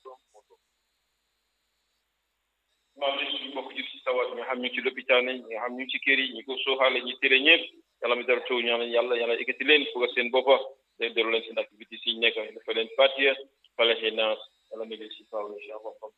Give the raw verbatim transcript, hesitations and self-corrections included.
maam lañ suñu mbokk jur si tawat ñi nga xam ñu ci lopitaan yi ñi nga xam ñu ci kër yi ñi ko sooxaale ñi tëre ñëpp yàlla mi dara taw ñaan yàlla yàlla ekkati leen foog seen boppa day delloo leen seen activité si nekk dafa leen fàttiya falaxe naas yàlla mi leen si faaw incha allah